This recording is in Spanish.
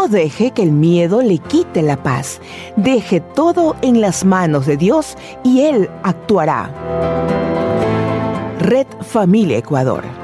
deje que el miedo le quite la paz. Deje todo en las manos de Dios y Él actuará. Red Familia Ecuador.